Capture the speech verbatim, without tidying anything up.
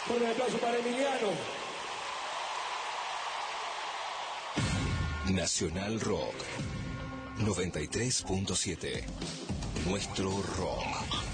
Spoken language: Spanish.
Por un aplauso para Emiliano. Nacional Rock noventa y tres punto siete. Nuestro rock.